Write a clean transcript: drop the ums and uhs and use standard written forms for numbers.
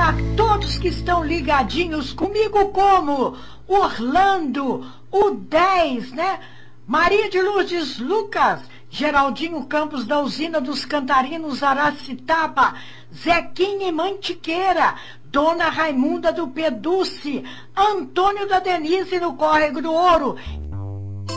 a todos que estão ligadinhos comigo, como Orlando, o 10, né? Maria de Lourdes Lucas, Geraldinho Campos da Usina dos Cantarinos, Aracitaba, Zequinha e Mantiqueira, Dona Raimunda do Peduce, Antônio da Denise no Córrego do Ouro